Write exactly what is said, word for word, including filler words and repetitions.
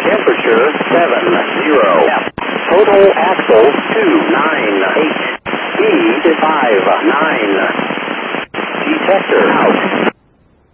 Temperature seven zero. Total axle two nine eight. Speed five nine. Detector out.